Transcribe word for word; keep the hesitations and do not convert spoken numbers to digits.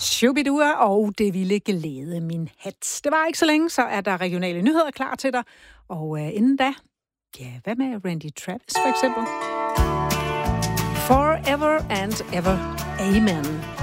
Shubidua og det ville glæde min hat. Det var ikke så længe, så er der regionale nyheder klar til dig. Og uh, inden da, ja, hvad med Randy Travis for eksempel? Forever and ever, amen.